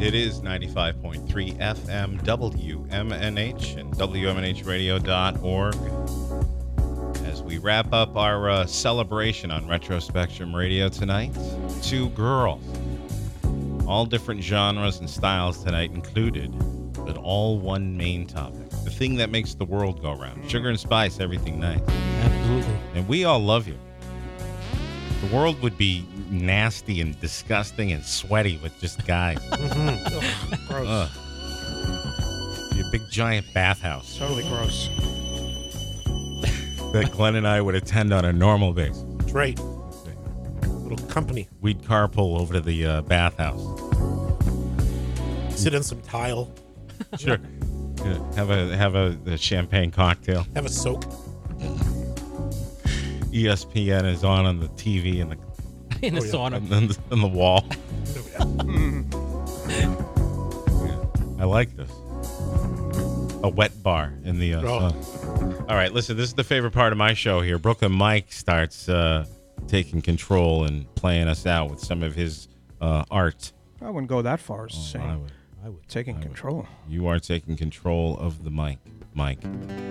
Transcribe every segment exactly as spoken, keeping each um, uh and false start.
It is ninety-five point three F M W M N H and W M N H radio dot org. As we wrap up our uh, celebration on Retro Spectrum Radio tonight, two girls. All different genres and styles tonight included, but all one main topic. The thing that makes the world go round. Sugar and spice, everything nice. Absolutely. And we all love you. The world would be nasty and disgusting and sweaty with just guys. Mm-hmm. Ugh, gross. Ugh. Be a big giant bathhouse Totally gross. that Glenn and I would attend on a normal basis. That's right. Little company. We'd carpool over to the uh, bathhouse. Sit on some tile. Sure. Yeah, have a have a, a champagne cocktail. Have a soak. E S P N is on on the T V and the in the Oh, yeah. sauna. and the, and the wall. Oh, Yeah. I like this. A wet bar in the uh, Oh. sun. All right, listen, this is the favorite part of my show here. Brooklyn Mike starts uh, taking control and playing us out with some of his uh, art. I wouldn't go that far as Oh, saying I would. I would. taking I would. control. You are taking control of the mic, Mike.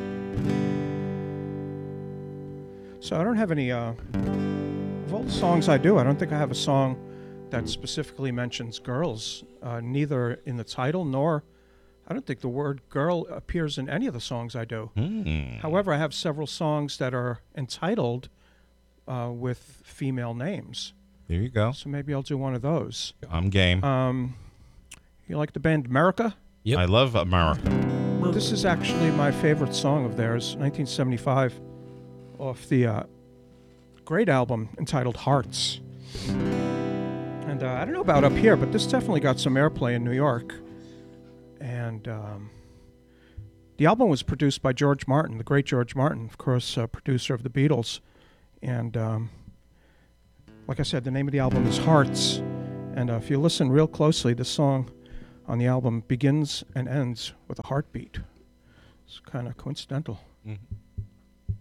So I don't have any, uh, of all the songs I do, I don't think I have a song that specifically mentions girls, uh, neither in the title nor, I don't think the word girl appears in any of the songs I do. Hmm. However, I have several songs that are entitled uh, with female names. There you go. So maybe I'll do one of those. I'm game. Um, you like the band America? Yep. I love America. This is actually my favorite song of theirs, nineteen seventy-five, off the uh, great album entitled Hearts. And uh, I don't know about up here, but this definitely got some airplay in New York. And um, the album was produced by George Martin, the great George Martin, of course, uh, producer of the Beatles. And um, like I said, the name of the album is Hearts. And uh, if you listen real closely, the song on the album begins and ends with a heartbeat. It's kind of coincidental. Mhm.